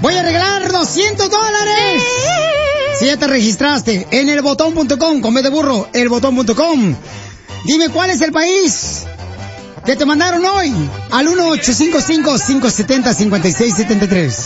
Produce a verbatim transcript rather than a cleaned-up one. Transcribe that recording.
Voy a regalar doscientos dólares. Si ya te registraste en elbotón punto com, con B de burro, elbotón punto com. Dime cuál es el país que te mandaron hoy al uno ocho cinco cinco, cinco siete cero, cinco seis siete tres.